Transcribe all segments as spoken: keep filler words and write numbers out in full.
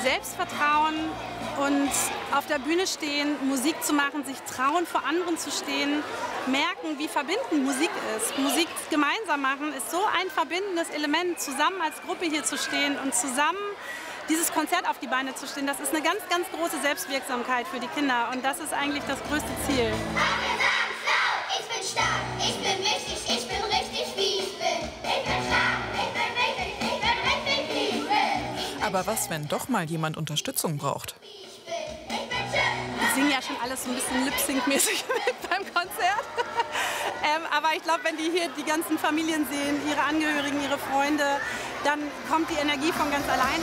Selbstvertrauen und auf der Bühne stehen, Musik zu machen, sich trauen, vor anderen zu stehen, merken, wie verbindend Musik ist. Musik gemeinsam machen ist so ein verbindendes Element, zusammen als Gruppe hier zu stehen und zusammen dieses Konzert auf die Beine zu stehen. Das ist eine ganz, ganz große Selbstwirksamkeit für die Kinder und das ist eigentlich das größte Ziel. Ich bin stark, ich bin wichtig, ich bin richtig, wie ich bin. Ich bin stark, ich bin wichtig, ich bin richtig, wie ich bin. Aber was, wenn doch mal jemand Unterstützung braucht? Wir singen ja schon alles so ein bisschen Lip-Sync-mäßig mit beim Konzert. ähm, aber ich glaube, wenn die hier die ganzen Familien sehen, ihre Angehörigen, ihre Freunde, dann kommt die Energie von ganz alleine.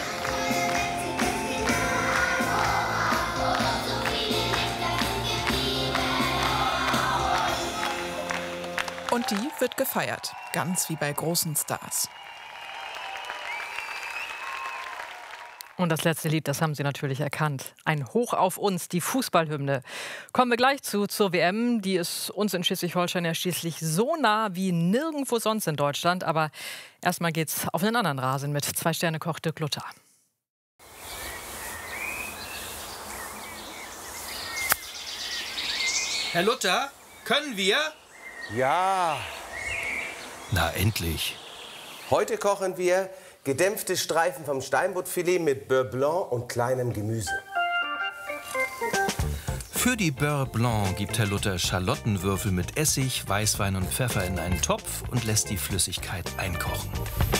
Und die wird gefeiert, ganz wie bei großen Stars. Und das letzte Lied, das haben Sie natürlich erkannt. Ein Hoch auf uns, die Fußballhymne. Kommen wir gleich zu zur W M. Die ist uns in Schleswig-Holstein ja schließlich so nah wie nirgendwo sonst in Deutschland. Aber erstmal geht's auf einen anderen Rasen mit Zwei-Sterne-Koch Dirk Luther. Herr Luther, können wir? Ja. Na, endlich. Heute kochen wir gedämpfte Streifen vom Steinbuttfilet mit Beurre Blanc und kleinem Gemüse. Für die Beurre Blanc gibt Herr Luther Schalottenwürfel mit Essig, Weißwein und Pfeffer in einen Topf und lässt die Flüssigkeit einkochen.